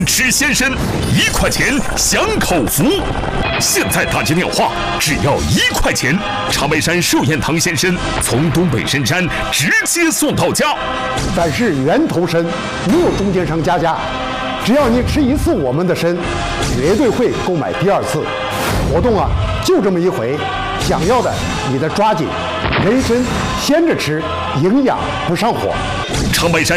吃鲜参1块钱享口福，现在打接电话只要1块钱，长白山寿宴堂鲜参从东北深山直接送到家。 咱是源头参，没有中间商加价。只要你吃1次我们的参，绝对会购买第2次。活动啊，就这么一回，想要的你得抓紧，人参鲜着吃，营养不上火。 长白山。